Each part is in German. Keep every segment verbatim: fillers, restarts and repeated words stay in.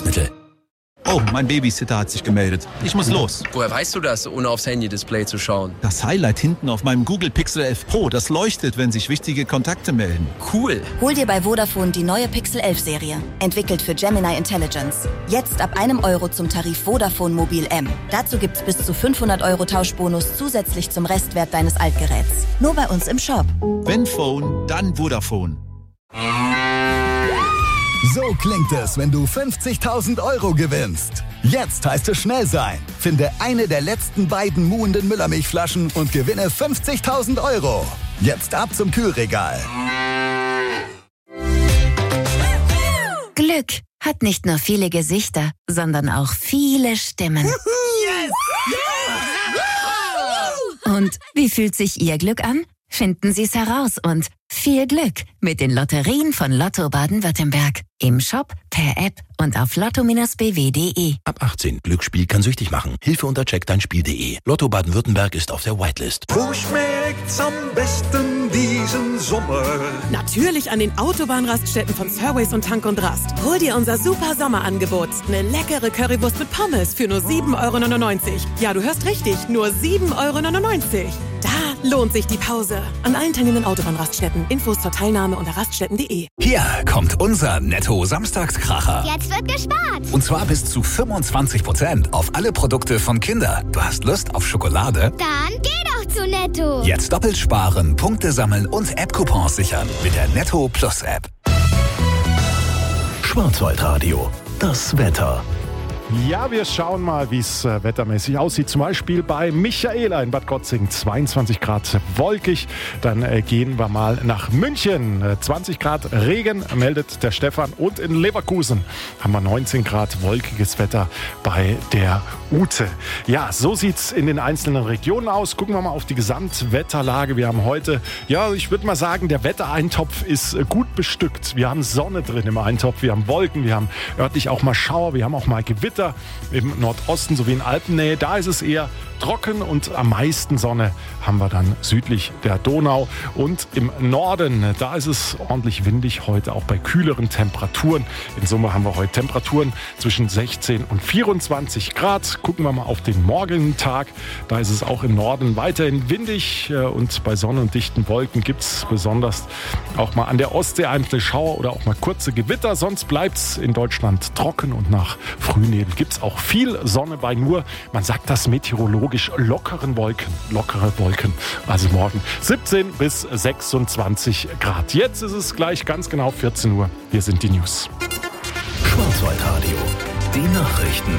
Lebensmittel. Oh, mein Babysitter hat sich gemeldet. Ich muss los. Woher weißt du das, ohne aufs Handy-Display zu schauen? Das Highlight hinten auf meinem Google Pixel elf Pro, das leuchtet, wenn sich wichtige Kontakte melden. Cool. Hol dir bei Vodafone die neue Pixel elf Serie. Entwickelt für Gemini Intelligence. Jetzt ab einem Euro zum Tarif Vodafone Mobil M. Dazu gibt's bis zu fünfhundert Euro Tauschbonus zusätzlich zum Restwert deines Altgeräts. Nur bei uns im Shop. Wenn Phone, dann Vodafone. So klingt es, wenn du fünfzigtausend Euro gewinnst. Jetzt heißt es schnell sein. Finde eine der letzten beiden muhenden Müllermilchflaschen und gewinne fünfzigtausend Euro. Jetzt ab zum Kühlregal. Glück hat nicht nur viele Gesichter, sondern auch viele Stimmen. Yes! Yeah! Und wie fühlt sich Ihr Glück an? Finden Sie es heraus und viel Glück mit den Lotterien von Lotto Baden-Württemberg. Im Shop, per App und auf lotto Bindestrich b w punkt d e. Ab achtzehn. Glücksspiel kann süchtig machen. Hilfe unter check dein Spiel punkt d e. Lotto Baden-Württemberg ist auf der Whitelist. Wo schmeckt's am besten diesen Sommer? Natürlich an den Autobahnraststätten von Surways und Tank und Rast. Hol dir unser super Sommerangebot. Eine leckere Currywurst mit Pommes für nur sieben Euro neunundneunzig. Ja, du hörst richtig, nur sieben Euro neunundneunzig. Da lohnt sich die Pause. An allen teilnehmenden Autobahnraststätten. Infos zur Teilnahme unter raststätten punkt d e. Hier kommt unser Netto-Samstagskracher. Jetzt wird gespart. Und zwar bis zu fünfundzwanzig Prozent auf alle Produkte von Kinder. Du hast Lust auf Schokolade? Dann geh doch zu Netto. Jetzt doppelt sparen, Punkte sammeln und App-Coupons sichern mit der Netto Plus App. Schwarzwaldradio. Das Wetter. Ja, wir schauen mal, wie es äh, wettermäßig aussieht. Zum Beispiel bei Michaela in Bad Gotzing, zweiundzwanzig Grad wolkig. Dann äh, gehen wir mal nach München. Äh, zwanzig Grad Regen meldet der Stefan. Und in Leverkusen haben wir neunzehn Grad wolkiges Wetter bei der Ute. Ja, so sieht's in den einzelnen Regionen aus. Gucken wir mal auf die Gesamtwetterlage. Wir haben heute, ja, ich würde mal sagen, der Wettereintopf ist äh, gut bestückt. Wir haben Sonne drin im Eintopf, wir haben Wolken, wir haben örtlich auch mal Schauer, wir haben auch mal Gewitter. Im Nordosten sowie in Alpennähe, da ist es eher trocken und am meisten Sonne haben wir dann südlich der Donau. Und im Norden, da ist es ordentlich windig heute, auch bei kühleren Temperaturen. In Summe haben wir heute Temperaturen zwischen sechzehn und vierundzwanzig Grad. Gucken wir mal auf den morgigen Tag. Da ist es auch im Norden weiterhin windig und bei Sonne und dichten Wolken gibt es besonders auch mal an der Ostsee einzelne Schauer oder auch mal kurze Gewitter. Sonst bleibt es in Deutschland trocken und nach Frühnebel gibt es auch viel Sonne bei nur, man sagt das meteorologisch, lockeren Wolken. Lockere Wolken. Also morgen siebzehn bis sechsundzwanzig Grad. Jetzt ist es gleich ganz genau vierzehn Uhr. Hier sind die News. Schwarzwaldradio. Die Nachrichten.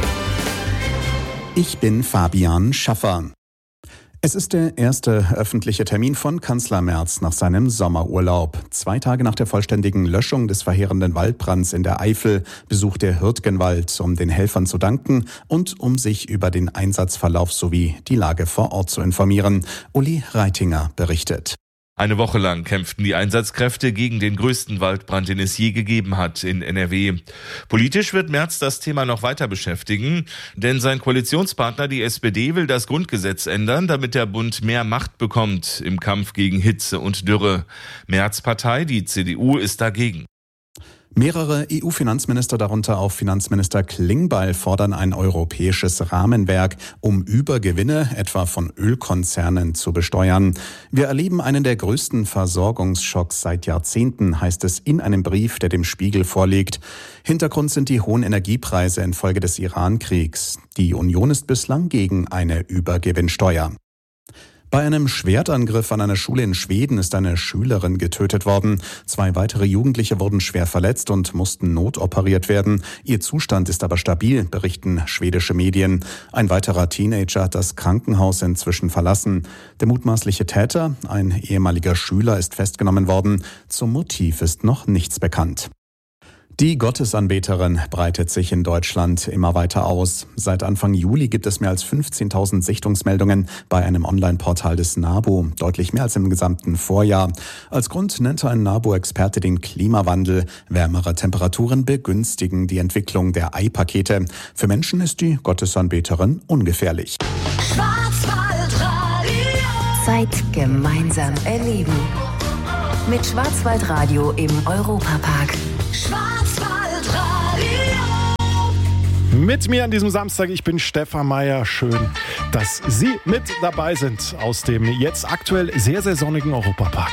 Ich bin Fabian Schaffer. Es ist der erste öffentliche Termin von Kanzler Merz nach seinem Sommerurlaub. Zwei Tage nach der vollständigen Löschung des verheerenden Waldbrands in der Eifel besucht er Hürtgenwald, um den Helfern zu danken und um sich über den Einsatzverlauf sowie die Lage vor Ort zu informieren. Uli Reitinger berichtet. Eine Woche lang kämpften die Einsatzkräfte gegen den größten Waldbrand, den es je gegeben hat in N R W. Politisch wird Merz das Thema noch weiter beschäftigen, denn sein Koalitionspartner, die S P D, will das Grundgesetz ändern, damit der Bund mehr Macht bekommt im Kampf gegen Hitze und Dürre. Merz' Partei, die C D U, ist dagegen. Mehrere E U-Finanzminister, darunter auch Finanzminister Klingbeil, fordern ein europäisches Rahmenwerk, um Übergewinne, etwa von Ölkonzernen, zu besteuern. Wir erleben einen der größten Versorgungsschocks seit Jahrzehnten, heißt es in einem Brief, der dem Spiegel vorliegt. Hintergrund sind die hohen Energiepreise infolge des Iran-Kriegs. Die Union ist bislang gegen eine Übergewinnsteuer. Bei einem Schwertangriff an einer Schule in Schweden ist eine Schülerin getötet worden. Zwei weitere Jugendliche wurden schwer verletzt und mussten notoperiert werden. Ihr Zustand ist aber stabil, berichten schwedische Medien. Ein weiterer Teenager hat das Krankenhaus inzwischen verlassen. Der mutmaßliche Täter, ein ehemaliger Schüler, ist festgenommen worden. Zum Motiv ist noch nichts bekannt. Die Gottesanbeterin breitet sich in Deutschland immer weiter aus. Seit Anfang Juli gibt es mehr als fünfzehntausend Sichtungsmeldungen bei einem Online-Portal des NABU, deutlich mehr als im gesamten Vorjahr. Als Grund nannte ein NABU-Experte den Klimawandel. Wärmere Temperaturen begünstigen die Entwicklung der Ei-Pakete. Für Menschen ist die Gottesanbeterin ungefährlich. Schwarzwaldradio. Zeit gemeinsam erleben. Mit Schwarzwaldradio im Europapark. Schwarzwaldradio. mit mir an diesem Samstag. Ich bin Stefan Meyer. Schön, dass Sie mit dabei sind aus dem jetzt aktuell sehr, sehr sonnigen Europapark.